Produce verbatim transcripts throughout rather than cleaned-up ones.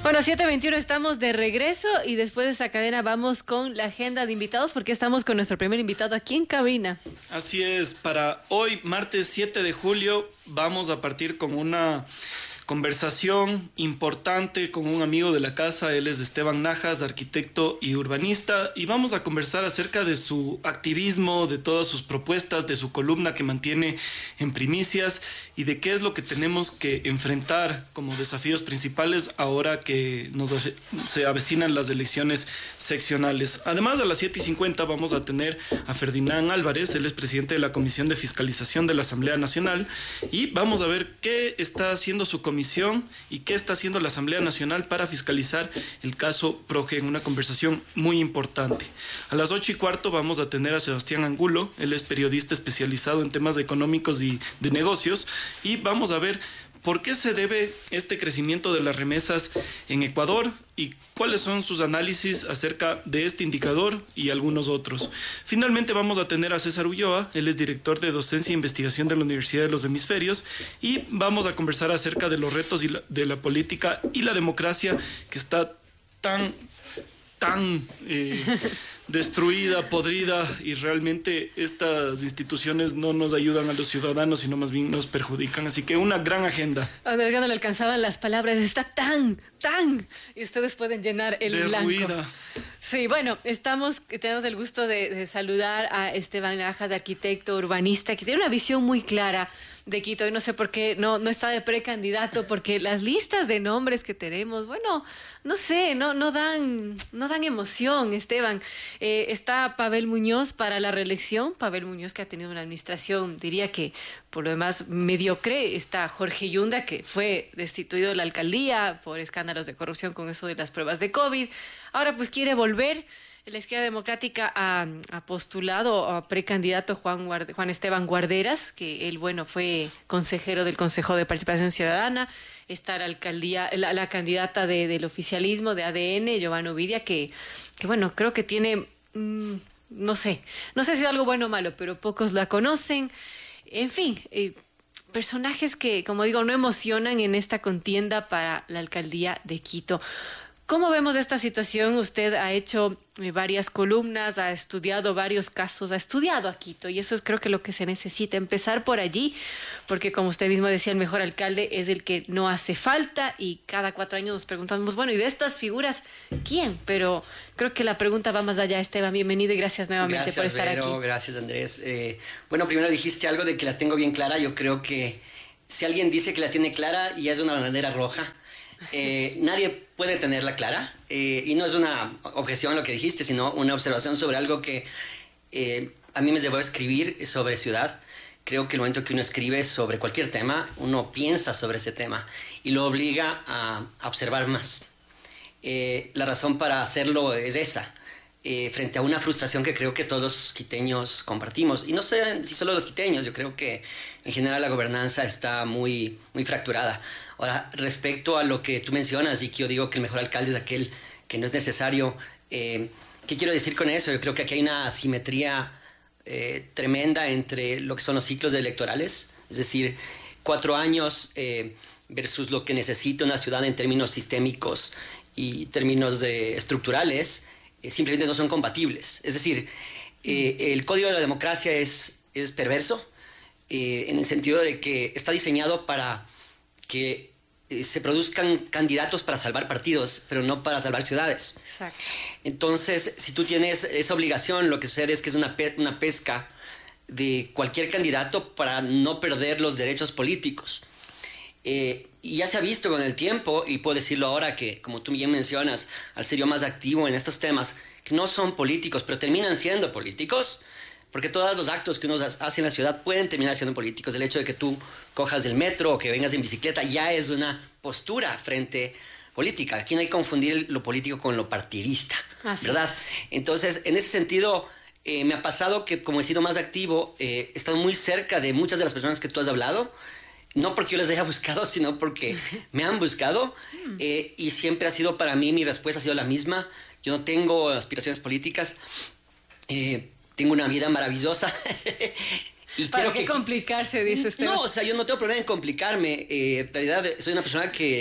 Bueno, siete veintiuno estamos de regreso y después de esta cadena vamos con la agenda de invitados porque estamos con nuestro primer invitado aquí en cabina. Así es, para hoy, martes siete de julio, vamos a partir con una conversación importante con un amigo de la casa. Él es Esteban Najas, arquitecto y urbanista, y vamos a conversar acerca de su activismo, de todas sus propuestas, de su columna que mantiene en Primicias y de qué es lo que tenemos que enfrentar como desafíos principales ahora que nos se avecinan las elecciones seccionales. Además, a las siete y cincuenta vamos a tener a Ferdinand Álvarez. Él es presidente de la Comisión de Fiscalización de la Asamblea Nacional, y vamos a ver qué está haciendo su comisión y qué está haciendo la Asamblea Nacional para fiscalizar el caso Progen, una conversación muy importante. A las ocho y cuarto vamos a tener a Sebastián Angulo. Él es periodista especializado en temas económicos y de negocios, y vamos a ver por qué se debe este crecimiento de las remesas en Ecuador y cuáles son sus análisis acerca de este indicador y algunos otros. Finalmente vamos a tener a César Ulloa. Él es director de Docencia e Investigación de la Universidad de los Hemisferios, y vamos a conversar acerca de los retos y la, de la política y la democracia, que está tan, tan eh, destruida, podrida, y realmente estas instituciones no nos ayudan a los ciudadanos, sino más bien nos perjudican. Así que una gran agenda. Andrés, ya no le alcanzaban las palabras, está tan, tan, y ustedes pueden llenar el blanco. Derruida. Sí, bueno, estamos, tenemos el gusto de, de saludar a Esteban Najas, arquitecto urbanista, que tiene una visión muy clara de Quito, y no sé por qué no, no está de precandidato, porque las listas de nombres que tenemos, bueno, no sé, no, no dan, no dan emoción, Esteban. Eh, está Pavel Muñoz para la reelección, Pavel Muñoz, que ha tenido una administración, diría que por lo demás mediocre. Está Jorge Yunda, que fue destituido de la alcaldía por escándalos de corrupción con eso de las pruebas de COVID. Ahora pues quiere volver. La Izquierda Democrática ha, ha postulado a precandidato Juan, Guarde, Juan Esteban Guarderas, que él, bueno, fue consejero del Consejo de Participación Ciudadana. Está la alcaldía, la, la candidata de, del oficialismo de A D N, Giovanna Ovidia, que, que bueno, creo que tiene, mmm, no sé, no sé si es algo bueno o malo, pero pocos la conocen. En fin, eh, personajes que, como digo, no emocionan en esta contienda para la alcaldía de Quito. ¿Cómo vemos esta situación? Usted ha hecho eh, varias columnas, ha estudiado varios casos, ha estudiado a Quito, y eso es creo que lo que se necesita, empezar por allí, porque como usted mismo decía, el mejor alcalde es el que no hace falta, y cada cuatro años nos preguntamos, bueno, ¿y de estas figuras quién? Pero creo que la pregunta va más allá. Esteban, bienvenido y gracias nuevamente gracias, por estar Vero, aquí. Gracias, Andrés. Eh, bueno, primero dijiste algo de que la tengo bien clara. Yo creo que si alguien dice que la tiene clara, ya es una bandera roja. Eh, nadie puede tenerla clara, eh, y no es una objeción lo que dijiste, sino una observación sobre algo que eh, a mí me llevó a escribir sobre ciudad. Creo que el momento que uno escribe sobre cualquier tema, uno piensa sobre ese tema y lo obliga a, a observar más. Eh, la razón para hacerlo es esa, eh, frente a una frustración que creo que todos los quiteños compartimos, y no sé si solo los quiteños. Yo creo que en general la gobernanza está muy, muy fracturada. Ahora, respecto a lo que tú mencionas, y que yo digo que el mejor alcalde es aquel que no es necesario, eh, ¿qué quiero decir con eso? Yo creo que aquí hay una asimetría eh, tremenda entre lo que son los ciclos electorales, es decir, cuatro años eh, versus lo que necesita una ciudad en términos sistémicos y términos de, estructurales, eh, simplemente no son compatibles. Es decir, eh, el código de la democracia es, es perverso, eh, en el sentido de que está diseñado para que eh, se produzcan candidatos para salvar partidos, pero no para salvar ciudades. Exacto. Entonces, si tú tienes esa obligación, lo que sucede es que es una, pe una pesca de cualquier candidato para no perder los derechos políticos. Eh, y ya se ha visto con el tiempo, y puedo decirlo ahora que, como tú bien mencionas, al ser yo más activo en estos temas, que no son políticos, pero terminan siendo políticos, porque todos los actos que uno hace en la ciudad pueden terminar siendo políticos. El hecho de que tú cojas el metro o que vengas en bicicleta ya es una postura frente política. Aquí no hay que confundir lo político con lo partidista, Así ¿verdad? Es. Entonces, en ese sentido, eh, me ha pasado que, como he sido más activo, eh, he estado muy cerca de muchas de las personas que tú has hablado, no porque yo les haya buscado, sino porque me han buscado, eh, y siempre ha sido para mí, mi respuesta ha sido la misma. Yo no tengo aspiraciones políticas, eh, tengo una vida maravillosa. Y ¿Para quiero qué que, complicarse, dice Esteban? No, o sea, yo no tengo problema en complicarme. Eh, en realidad, soy una persona que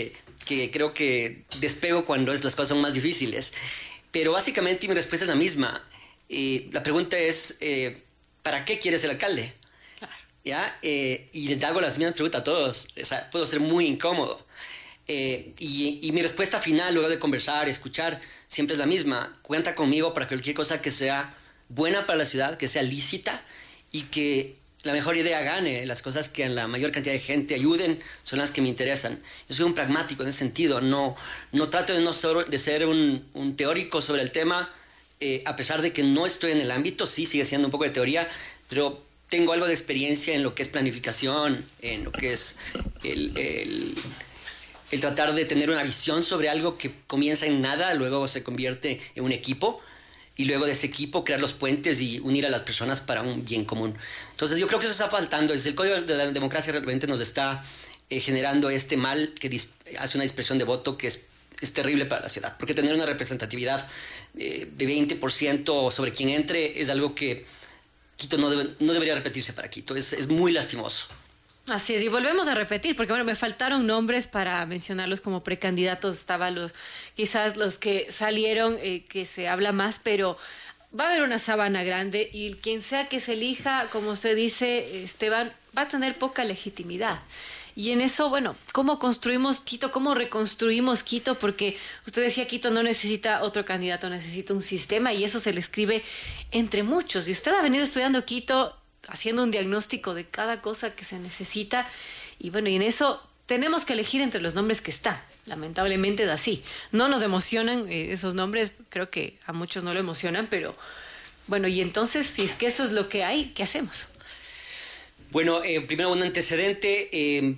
que creo que despego cuando es, las cosas son más difíciles. Pero básicamente mi respuesta es la misma. Eh, la pregunta es, eh, ¿para qué quieres ser alcalde? Claro. ¿Ya? Eh, y les hago las mismas preguntas a todos. O sea, puedo ser muy incómodo. Eh, y, y mi respuesta final, luego de conversar, escuchar, siempre es la misma. Cuenta conmigo para cualquier cosa que sea buena para la ciudad, que sea lícita y que la mejor idea gane. Las cosas que a la mayor cantidad de gente ayuden son las que me interesan. Yo soy un pragmático en ese sentido. No, no trato de, no ser, de ser un, un teórico sobre el tema, eh, a pesar de que no estoy en el ámbito. Sí, sigue siendo un poco de teoría, pero tengo algo de experiencia en lo que es planificación, en lo que es el... el el tratar de tener una visión sobre algo que comienza en nada, luego se convierte en un equipo, y luego de ese equipo crear los puentes y unir a las personas para un bien común. Entonces yo creo que eso está faltando. Es el código de la democracia realmente nos está eh, generando este mal que dis- hace una dispersión de voto que es, es terrible para la ciudad, porque tener una representatividad eh, de veinte por ciento sobre quien entre es algo que Quito no, debe, no debería repetirse para Quito. Es, es muy lastimoso. Así es, y volvemos a repetir, porque bueno, me faltaron nombres para mencionarlos como precandidatos, estaban los, quizás los que salieron, eh, que se habla más, pero va a haber una sábana grande y quien sea que se elija, como usted dice, Esteban, va a tener poca legitimidad. Y en eso, bueno, ¿cómo construimos Quito? ¿Cómo reconstruimos Quito? Porque usted decía, Quito no necesita otro candidato, necesita un sistema, y eso se le escribe entre muchos. Y usted ha venido estudiando Quito, haciendo un diagnóstico de cada cosa que se necesita, y bueno, y en eso tenemos que elegir entre los nombres que están. Lamentablemente es así. No nos emocionan eh, esos nombres, creo que a muchos no lo emocionan, pero bueno, y entonces, si es que eso es lo que hay, ¿qué hacemos? Bueno, eh, primero un antecedente. Eh,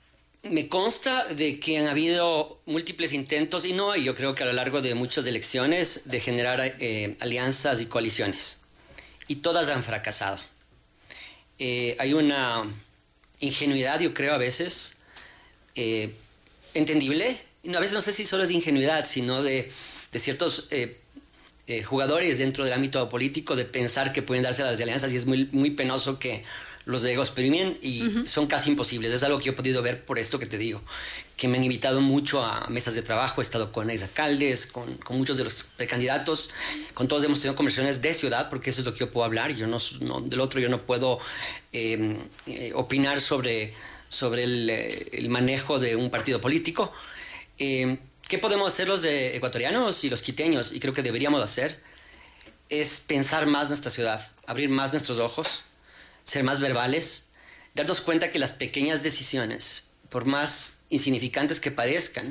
me consta de que han habido múltiples intentos, y no, y yo creo que a lo largo de muchas elecciones, de generar eh, alianzas y coaliciones. Y todas han fracasado. Eh, hay una ingenuidad, yo creo, a veces, eh, entendible. A veces no sé si solo es ingenuidad, sino de, de ciertos eh, eh, jugadores dentro del ámbito político, de pensar que pueden darse las alianzas, y es muy, muy penoso que los egos primen y uh-huh. son casi imposibles. Es algo que yo he podido ver por esto que te digo, que me han invitado mucho a mesas de trabajo. He estado con exalcaldes, con, con muchos de los precandidatos, con todos hemos tenido conversaciones de ciudad, porque eso es lo que yo puedo hablar. Yo no, no del otro yo no puedo eh, eh, opinar sobre, sobre el, el manejo de un partido político. Eh, ¿Qué podemos hacer los de ecuatorianos y los quiteños? Y creo que deberíamos hacer es pensar más nuestra ciudad, abrir más nuestros ojos, ser más verbales, darnos cuenta que las pequeñas decisiones, por más insignificantes que parezcan,